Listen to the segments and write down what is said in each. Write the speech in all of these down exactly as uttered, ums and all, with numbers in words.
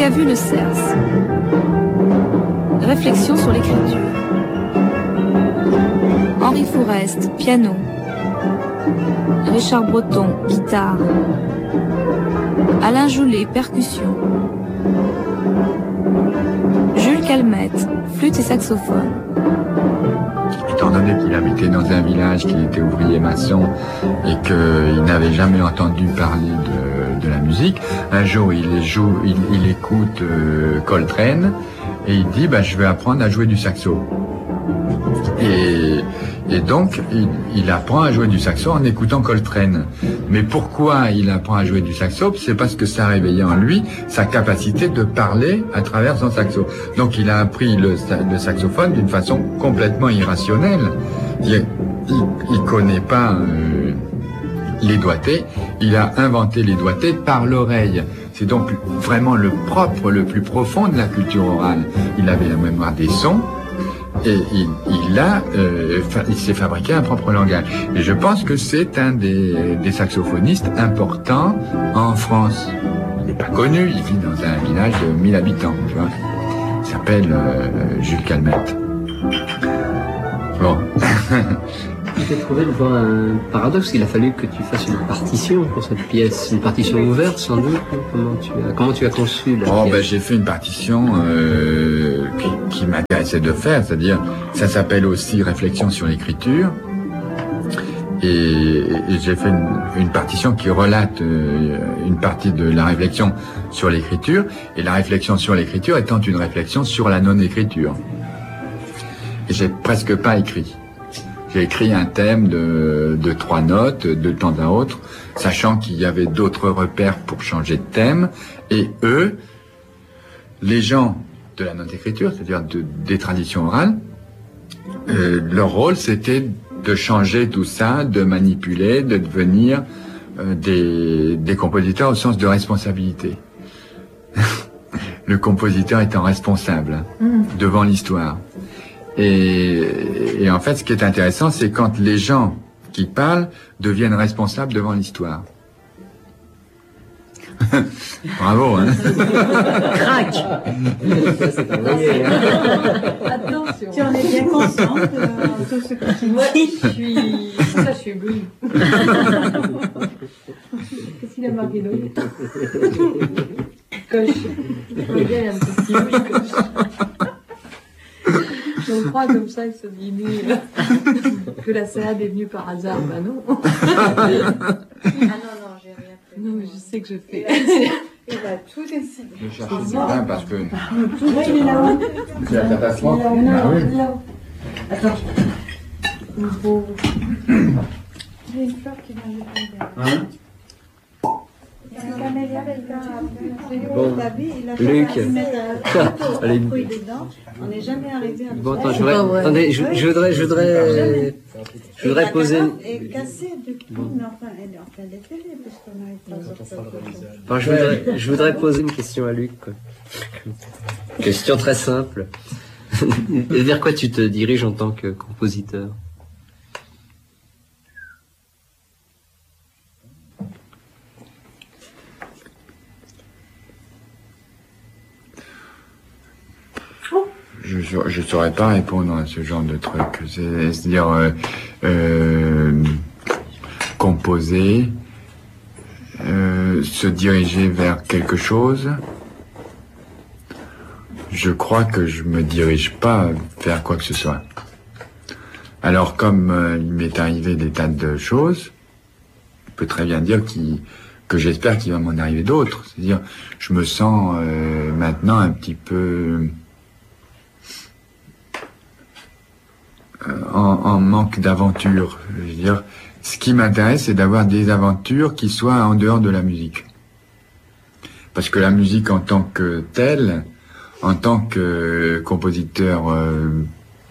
qu'a vu le Cerce. Réflexion sur l'écriture. Henri Fourest, piano. Richard Breton, guitare. Alain Joulet, percussion. Jules Calmette, flûte et saxophone. Étant donné qu'il habitait dans un village, qu'il était ouvrier maçon et qu'il n'avait jamais entendu parler de, de la musique, un jour il, joue, il, il écoute euh, Coltrane et il dit bah, « je vais apprendre à jouer du saxo ». Et, et donc, il, il apprend à jouer du saxo en écoutant Coltrane. Mais pourquoi il apprend à jouer du saxo? C'est parce que ça réveillait en lui sa capacité de parler à travers son saxo. Donc, il a appris le, le saxophone d'une façon complètement irrationnelle. Il, il, il connaît pas euh, les doigtés. Il a inventé les doigtés par l'oreille. C'est donc vraiment le propre, le plus profond de la culture orale. Il avait la mémoire des sons. Et il, il a, euh, il s'est fabriqué un propre langage. Et je pense que c'est un des, des saxophonistes importants en France. Il n'est pas connu, il vit dans un village de mille habitants, tu vois. Il s'appelle euh, Jules Calmette. Bon. J'ai trouvé devant un paradoxe, il a fallu que tu fasses une partition pour cette pièce, une partition ouverte sans doute. Comment tu as, comment tu as conçu la oh, pièce? ben, j'ai fait une partition euh, qui, qui m'intéressait de faire, c'est-à-dire ça s'appelle aussi Réflexion sur l'écriture. Et, et j'ai fait une, une partition qui relate euh, une partie de la réflexion sur l'écriture, et la réflexion sur l'écriture étant une réflexion sur la non-écriture. Et j'ai presque pas écrit. J'ai écrit un thème de, de trois notes de temps à autre, sachant qu'il y avait d'autres repères pour changer de thème. Et eux, les gens de la non-écriture, c'est-à-dire de, des traditions orales, euh, leur rôle c'était de changer tout ça, de manipuler, de devenir euh, des, des compositeurs au sens de responsabilité. Le compositeur étant responsable hein, mmh. devant l'histoire. Et, et en fait, ce qui est intéressant, c'est quand les gens qui parlent deviennent responsables devant l'histoire. Bravo, hein. Crac. Attention. Tu en es bien consciente de tout ce que tu dis. Moi, je suis... Ça, je suis éblouie. Qu'est-ce qu'il a marqué d'autre? Coche. Je vois bien, il y a un petit rouge coche. On croit comme ça que ce dîner, que la salade est venue par hasard. Bah non. Ah non, non, j'ai rien fait. Non, mais je sais que je fais. Il va tout décider. Je cherche le vin parce que... Tout va, il est là-haut. Tu as ta passeport? Ah oui. Attends. Il faut... J'ai une fleur qui vient de tomber. Hein? Bon, Luc, allez. On n'est jamais arrivé à... Bon, attends, je voudrais, ouais. attendez, je, je voudrais, je voudrais, je voudrais poser. Et cassé depuis, mais enfin, elle est en train d'être télé, puisqu'on a eu trois heures. Enfin, je voudrais, je voudrais poser une question à Luc, quoi. Question très simple. Et vers quoi tu te diriges en tant que compositeur? Je ne saurais pas répondre à ce genre de truc. C'est-à-dire euh, euh, composer, euh, se diriger vers quelque chose. Je crois que je me dirige pas vers quoi que ce soit. Alors comme euh, il m'est arrivé des tas de choses, je peux très bien dire qu'il, que j'espère qu'il va m'en arriver d'autres. C'est-à-dire, je me sens euh, maintenant un petit peu... En, en manque d'aventure. Je veux dire, ce qui m'intéresse, c'est d'avoir des aventures qui soient en dehors de la musique. Parce que la musique en tant que telle, en tant que compositeur euh,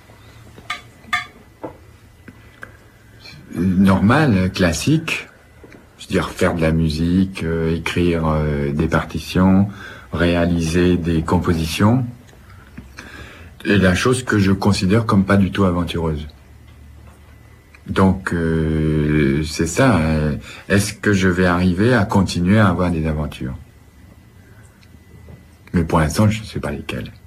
normal, classique, je veux dire faire de la musique, euh, écrire euh, des partitions, réaliser des compositions, est la chose que je considère comme pas du tout aventureuse. Donc, euh, c'est ça. Euh, est-ce que je vais arriver à continuer à avoir des aventures? Mais pour l'instant, je ne sais pas lesquelles.